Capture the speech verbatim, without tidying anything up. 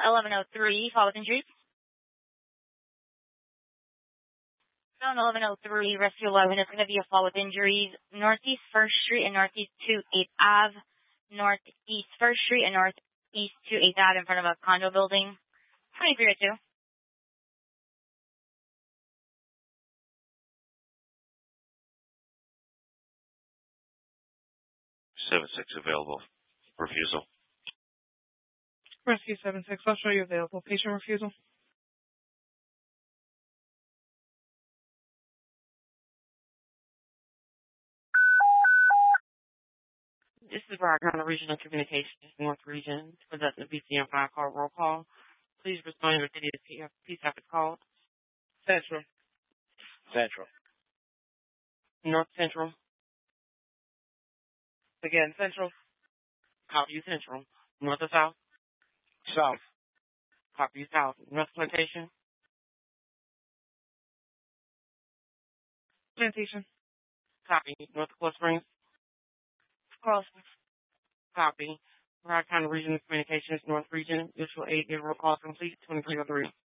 eleven oh three, fall with injuries. Zone eleven oh three, Rescue eleven is going to be a fall with injuries. Northeast first Street and Northeast two eighth Ave. Northeast first Street and Northeast two eighth Ave in front of a condo building. twenty-three oh two. seven six available. Refusal. Rescue seven six, I'll show you available. Patient refusal. This is Broward County Regional Communications, North Region, conducting the B C M five call roll call. Please respond to the P S is called. Central. Central. North Central. Again, Central. Copy Central. North or South? South. Copy South. North Plantation. Plantation. Copy. North Coral Springs. Coral Springs. Copy. Broward County Regional Communications, North Region. Mutual aid, roll call complete, twenty-three oh three.